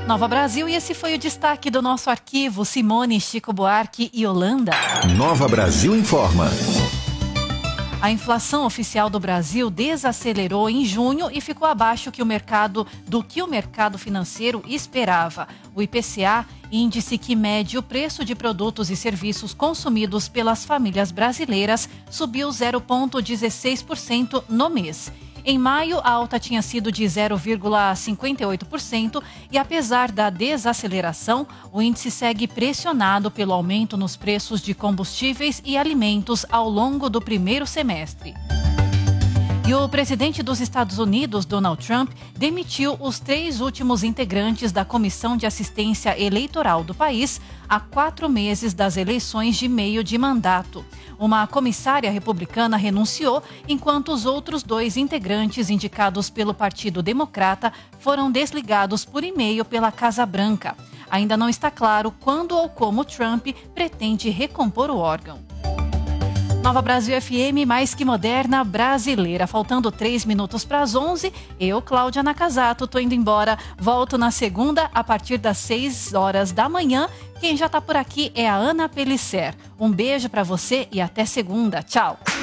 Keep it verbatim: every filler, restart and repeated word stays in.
Nova Brasil, e esse foi o destaque do nosso arquivo. Simone, Chico Buarque e Holanda. Nova Brasil informa. A inflação oficial do Brasil desacelerou em junho e ficou abaixo que o mercado, do que o mercado financeiro esperava. O I P C A, índice que mede o preço de produtos e serviços consumidos pelas famílias brasileiras, subiu zero vírgula dezesseis por cento no mês. Em maio, a alta tinha sido de zero vírgula cinquenta e oito por cento e, apesar da desaceleração, o índice segue pressionado pelo aumento nos preços de combustíveis e alimentos ao longo do primeiro semestre. E o presidente dos Estados Unidos, Donald Trump, demitiu os três últimos integrantes da Comissão de Assistência Eleitoral do país há quatro meses das eleições de meio de mandato. Uma comissária republicana renunciou, enquanto os outros dois integrantes indicados pelo Partido Democrata foram desligados por e-mail pela Casa Branca. Ainda não está claro quando ou como Trump pretende recompor o órgão. Nova Brasil F M, mais que moderna, brasileira. Faltando três minutos para as onze, eu, Cláudia Nakazato, tô indo embora. Volto na segunda, a partir das seis horas da manhã. Quem já tá por aqui é a Ana Pellicer. Um beijo para você e até segunda. Tchau.